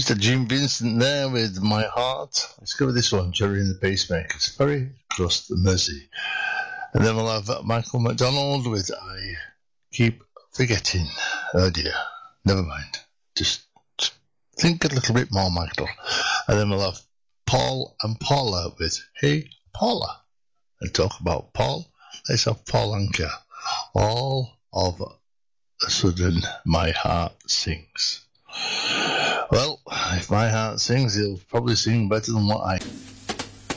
Mr. Jim Vincent there with My Heart. Let's go with this one, Jerry and the Pacemakers. Very close to Mercy. And then we'll have Michael McDonald with I Keep Forgetting. Oh dear, never mind. Just think a little bit more, Michael. And then we'll have Paul and Paula with Hey Paula. And talk about Paul, let's have Paul Anka. All of a sudden my heart sings. Well, if my heart sings, he'll probably sing better than what I...